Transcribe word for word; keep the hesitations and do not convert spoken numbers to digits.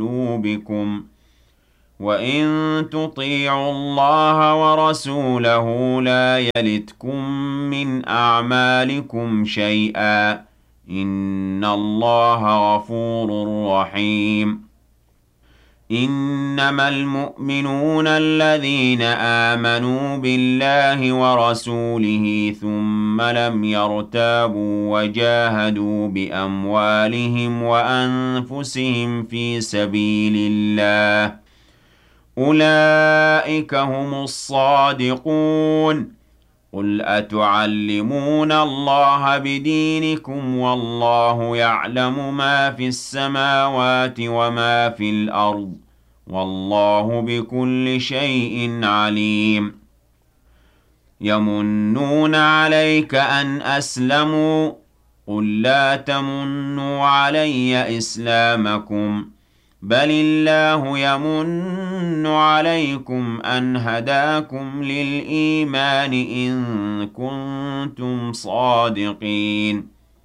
قلوبكم وإن تطيعوا الله ورسوله لا يلتكم من أعمالكم شيئا إن الله غفور رحيم إنما المؤمنون الذين آمنوا بالله ورسوله ثم لم يرتابوا وجاهدوا بأموالهم وأنفسهم في سبيل الله أولئك هم الصادقون قل أتعلمون الله بدينكم والله يعلم ما في السماوات وما في الأرض والله بكل شيء عليم يمنون عليك أن أسلموا قل لا تمنوا علي إسلامكم بل الله يمن عليكم أن هداكم للإيمان إن كنتم صادقين